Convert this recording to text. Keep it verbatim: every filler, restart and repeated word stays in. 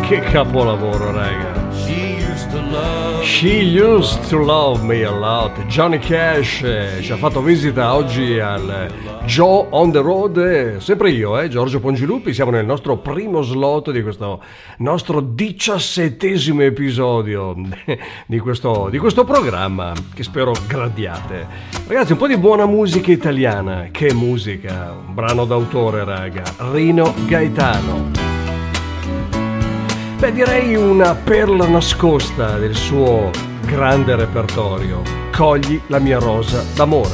Che capolavoro, raga. She used to love She used to love me a lot. Johnny Cash eh, ci ha fatto visita oggi al Joe on the Road, eh, sempre io, eh, Giorgio Pongilupi. Siamo nel nostro primo slot di questo nostro diciassettesimo episodio di questo, di questo programma che spero gradiate. Ragazzi, un po' di buona musica italiana. Che musica, un brano d'autore, raga. Rino Gaetano. Beh, direi una perla nascosta del suo grande repertorio. Cogli la mia rosa d'amore.